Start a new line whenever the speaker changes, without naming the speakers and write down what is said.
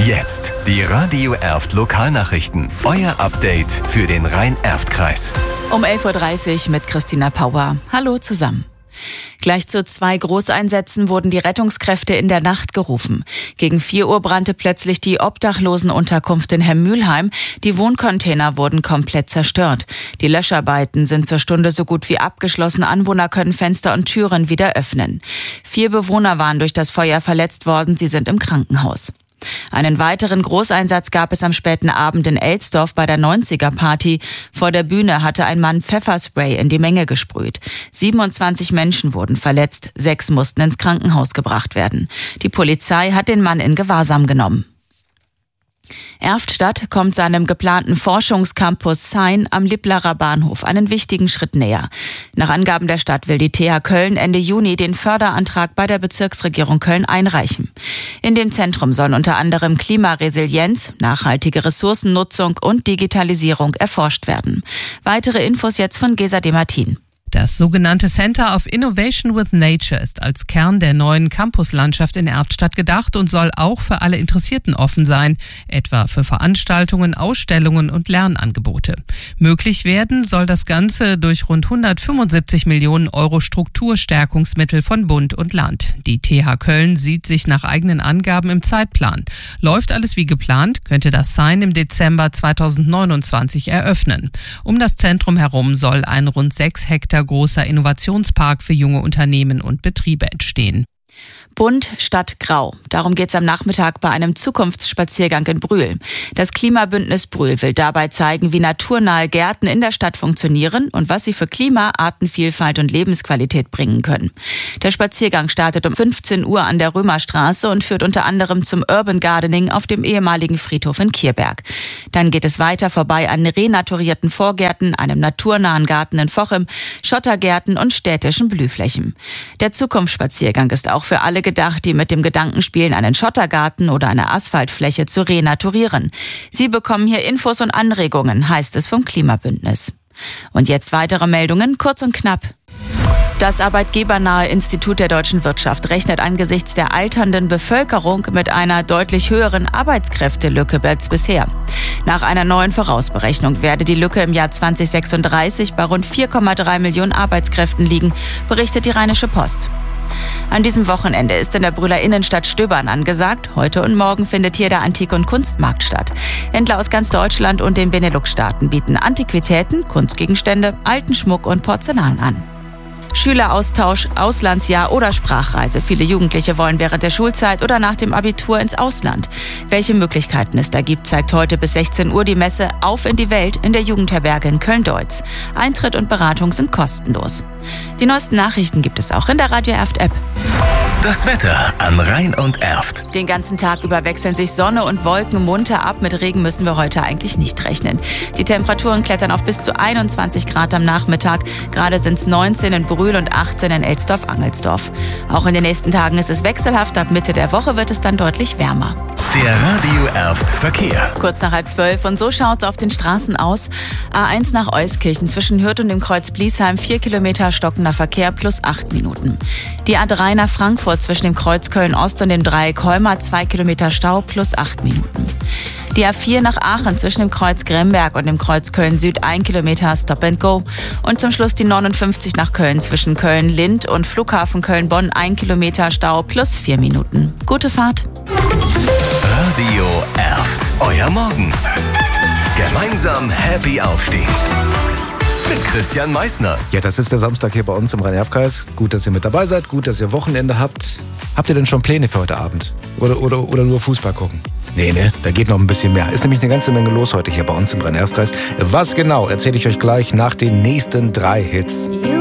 Jetzt die Radio Erft Lokalnachrichten. Euer Update für den Rhein-Erft-Kreis.
Um 11.30 Uhr mit Christina Pauer. Hallo zusammen. Gleich zu 2 Großeinsätzen wurden die Rettungskräfte in der Nacht gerufen. Gegen 4 Uhr brannte plötzlich die Obdachlosenunterkunft in Hemmülheim. Die Wohncontainer wurden komplett zerstört. Die Löscharbeiten sind zur Stunde so gut wie abgeschlossen. Anwohner können Fenster und Türen wieder öffnen. 4 Bewohner waren durch das Feuer verletzt worden. Sie sind im Krankenhaus. Einen weiteren Großeinsatz gab es am späten Abend in Elsdorf bei der 90er-Party. Vor der Bühne hatte ein Mann Pfefferspray in die Menge gesprüht. 27 Menschen wurden verletzt, 6 mussten ins Krankenhaus gebracht werden. Die Polizei hat den Mann in Gewahrsam genommen. Erftstadt kommt seinem geplanten Forschungscampus Science am Lipplerer Bahnhof einen wichtigen Schritt näher. Nach Angaben der Stadt will die TH Köln Ende Juni den Förderantrag bei der Bezirksregierung Köln einreichen. In dem Zentrum sollen unter anderem Klimaresilienz, nachhaltige Ressourcennutzung und Digitalisierung erforscht werden. Weitere Infos jetzt von Gesa Demartin.
Das sogenannte Center of Innovation with Nature ist als Kern der neuen Campuslandschaft in Erftstadt gedacht und soll auch für alle Interessierten offen sein, etwa für Veranstaltungen, Ausstellungen und Lernangebote. Möglich werden soll das Ganze durch rund 175 Millionen Euro Strukturstärkungsmittel von Bund und Land. Die TH Köln sieht sich nach eigenen Angaben im Zeitplan. Läuft alles wie geplant, könnte das Science im Dezember 2029 eröffnen. Um das Zentrum herum soll ein rund 6 Hektar großer Innovationspark für junge Unternehmen und Betriebe entstehen.
Bunt statt grau. Darum geht es am Nachmittag bei einem Zukunftsspaziergang in Brühl. Das Klimabündnis Brühl will dabei zeigen, wie naturnahe Gärten in der Stadt funktionieren und was sie für Klima, Artenvielfalt und Lebensqualität bringen können. Der Spaziergang startet um 15 Uhr an der Römerstraße und führt unter anderem zum Urban Gardening auf dem ehemaligen Friedhof in Kierberg. Dann geht es weiter vorbei an renaturierten Vorgärten, einem naturnahen Garten in Vochem, Schottergärten und städtischen Blühflächen. Der Zukunftsspaziergang ist auch für alle gedacht, die mit dem Gedanken spielen, einen Schottergarten oder eine Asphaltfläche zu renaturieren. Sie bekommen hier Infos und Anregungen, heißt es vom Klimabündnis. Und jetzt weitere Meldungen, kurz und knapp. Das arbeitgebernahe Institut der deutschen Wirtschaft rechnet angesichts der alternden Bevölkerung mit einer deutlich höheren Arbeitskräftelücke als bisher. Nach einer neuen Vorausberechnung werde die Lücke im Jahr 2036 bei rund 4,3 Millionen Arbeitskräften liegen, berichtet die Rheinische Post. An diesem Wochenende ist in der Brühler Innenstadt Stöbern angesagt. Heute und morgen findet hier der Antik- und Kunstmarkt statt. Händler aus ganz Deutschland und den Benelux-Staaten bieten Antiquitäten, Kunstgegenstände, alten Schmuck und Porzellan an. Schüleraustausch, Auslandsjahr oder Sprachreise. Viele Jugendliche wollen während der Schulzeit oder nach dem Abitur ins Ausland. Welche Möglichkeiten es da gibt, zeigt heute bis 16 Uhr die Messe Auf in die Welt in der Jugendherberge in Köln-Deutz. Eintritt und Beratung sind kostenlos. Die neuesten Nachrichten gibt es auch in der Radio Erft App.
Das Wetter an Rhein und Erft.
Den ganzen Tag über wechseln sich Sonne und Wolken munter ab. Mit Regen müssen wir heute eigentlich nicht rechnen. Die Temperaturen klettern auf bis zu 21 Grad am Nachmittag. Gerade sind es 19 in Brühl und 18 in Elsdorf-Angelsdorf. Auch in den nächsten Tagen ist es wechselhaft. Ab Mitte der Woche wird es dann deutlich wärmer.
Der Radio Erft Verkehr.
Kurz nach 11:30 und so schaut's auf den Straßen aus. A1 nach Euskirchen zwischen Hürth und dem Kreuz Bliesheim 4 Kilometer stockender Verkehr plus 8 Minuten. Die A3 nach Frankfurt zwischen dem Kreuz Köln-Ost und dem Dreieck Holmer 2 Kilometer Stau plus 8 Minuten. Die A4 nach Aachen zwischen dem Kreuz Gremberg und dem Kreuz Köln-Süd 1 Kilometer Stop and Go. Und zum Schluss die 59 nach Köln zwischen Köln-Lind und Flughafen Köln-Bonn 1 Kilometer Stau plus 4 Minuten. Gute Fahrt.
Radio Erft. Euer Morgen. Gemeinsam happy aufstehen. Mit Christian Meissner.
Ja, das ist der Samstag hier bei uns im Rhein-Erft-Kreis. Gut, dass ihr mit dabei seid, gut, dass ihr Wochenende habt. Habt ihr denn schon Pläne für heute Abend? Oder nur Fußball gucken? Nee, da geht noch ein bisschen mehr. Ist nämlich eine ganze Menge los heute hier bei uns im Rhein-Erft-Kreis. Was genau, erzähle ich euch gleich nach den nächsten 3 Hits.